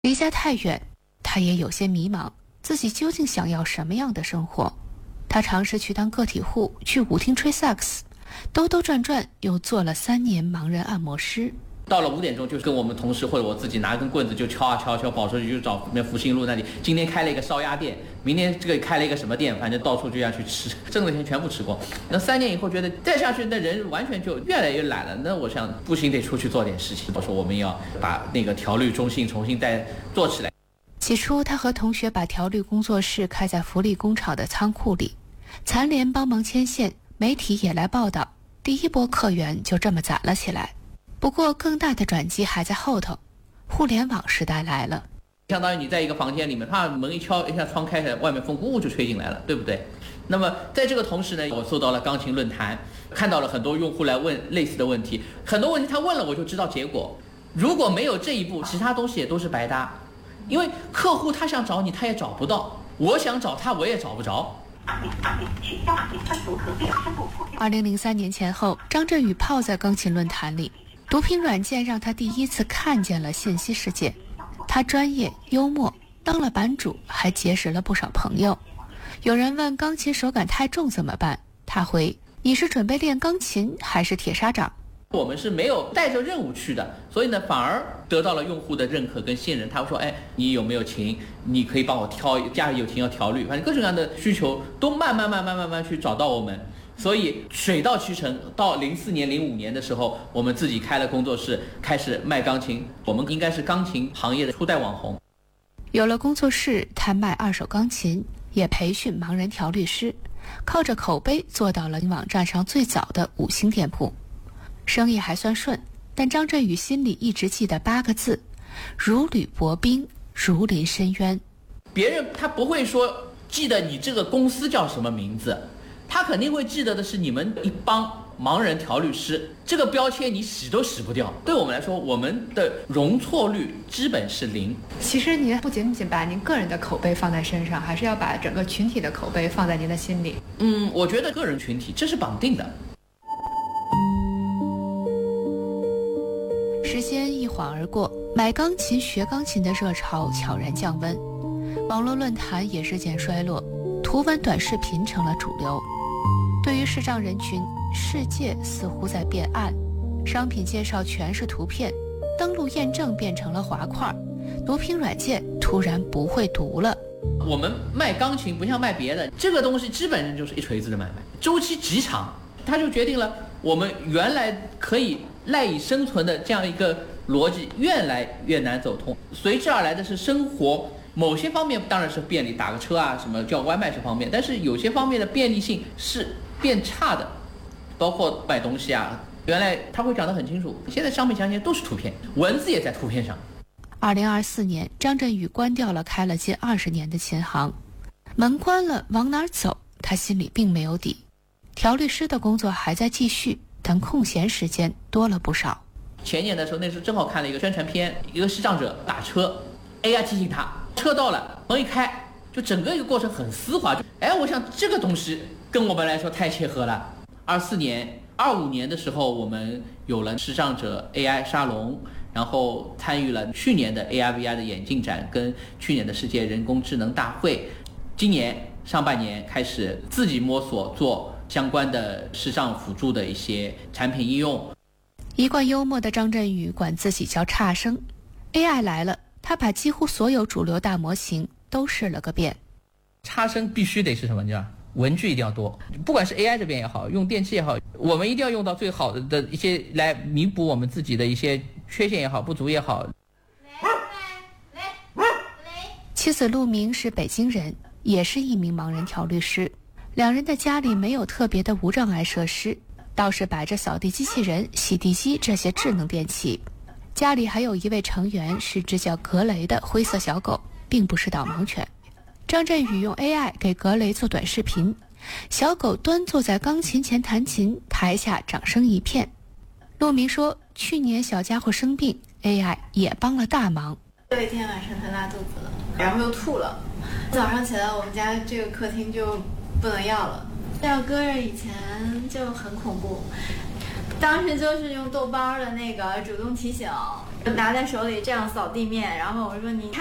离家太远，他也有些迷茫，自己究竟想要什么样的生活？他尝试去当个体户，去舞厅吹萨克斯，兜兜转转又做了3年盲人按摩师。 到了5点钟，就跟我们同事或者我自己拿根棍子就敲啊敲，跑出去就找福兴路那里。今天开了一个烧鸭店，明天这个开了一个什么店，反正到处就要去吃，挣的钱全部吃光。那3年以后觉得再下去，那人完全就越来越懒了。那我想不行，得出去做点事情。我说我们要把那个调律中心重新再做起来。 起初，他和同学把调律工作室开在福利工厂的仓库里，残联帮忙牵线，媒体也来报道，第一波客源就这么攒了起来。不过更大的转机还在后头，互联网时代来了。 相当于你在一个房间里面，怕门一敲，一下窗开开，外面风呼就吹进来了，对不对？那么在这个同时呢，我搜到了钢琴论坛，看到了很多用户来问类似的问题，很多问题他问了我就知道结果。如果没有这一步，其他东西也都是白搭，因为客户他想找你他也找不到，我想找他我也找不着。 2003年前后，张振宇泡在钢琴论坛里，读屏软件让他第一次看见了信息世界。他专业幽默，当了版主，还结识了不少朋友。有人问钢琴手感太重怎么办，他回：你是准备练钢琴还是铁砂掌？ 我们是没有带着任务去的，所以呢反而得到了用户的认可跟信任。他会说，哎，你有没有琴？你可以帮我挑，家里有琴要调律，反正各种各样的需求都慢慢去找到我们。所以水到渠成，到04年05年的时候，我们自己开了工作室，开始卖钢琴。我们应该是钢琴行业的初代网红。 有了工作室，他卖2手钢琴，也培训盲人调律师，靠着口碑做到了网站上最早的5星店铺。生意还算顺，但张振宇心里一直记得8个字：如履薄冰，如临深渊。 别人他不会说记得你这个公司叫什么名字，他肯定会记得的是你们一帮盲人调律师，这个标签你洗都洗不掉。对我们来说，我们的容错率基本是0。 其实您不仅仅把您个人的口碑放在身上，还是要把整个群体的口碑放在您的心里。 我觉得个人群体这是绑定的。 时间一晃而过，买钢琴学钢琴的热潮悄然降温，网络论坛也日渐衰落，图文短视频成了主流。对于视障人群，世界似乎在变暗，商品介绍全是图片，登录验证变成了滑块，读屏软件突然不会读了。 我们卖钢琴不像卖别的，这个东西基本上就是一锤子的买卖，周期极长，它就决定了我们原来可以赖以生存的这样一个逻辑越来越难走通。随之而来的是生活某些方面当然是便利，打个车啊什么叫外卖是方便，但是有些方面的便利性是变差的，包括买东西啊，原来他会讲得很清楚，现在商品详情都是图片，文字也在图片上。 2024年，张振宇关掉了开了近20年的琴行，门关了往哪儿走，他心里并没有底。调律师的工作还在继续，但空闲时间多了不少。 前年的时候，那时候正好看了一个宣传片，一个视障者打车 ，AI 提醒他车到了，门一开，就整个一个过程很丝滑。我想这个东西跟我们来说太切合了。24年、25年的时候，我们有了视障者 AI 沙龙，然后参与了去年的 AR/VR 的眼镜展，跟去年的世界人工智能大会。今年上半年开始自己摸索做相关的视障辅助的一些产品应用。 一贯幽默的张振宇管自己叫差生。AI 来了，他把几乎所有主流大模型都试了个遍。 差生必须得是什么？叫文具一定要多，不管是 AI 这边也好，用电器也好，我们一定要用到最好的一些来弥补我们自己的一些缺陷也好，不足也好。 妻子陆明是北京人，也是一名盲人调律师。2人的家里没有特别的无障碍设施，倒是摆着扫地机器人、洗地机这些智能电器。家里还有一位成员是只叫格雷的灰色小狗，并不是导盲犬。张振宇用 AI 给格雷做短视频，小狗端坐在钢琴前弹琴，台下掌声一片。陆明说，去年小家伙生病， AI 也帮了大忙。 有一天晚上他拉肚子了，然后又吐了，早上起来我们家这个客厅就不能要了。要搁着以前就很恐怖， 当时就是用豆包的那个主动提醒，拿在手里这样扫地面，然后我说你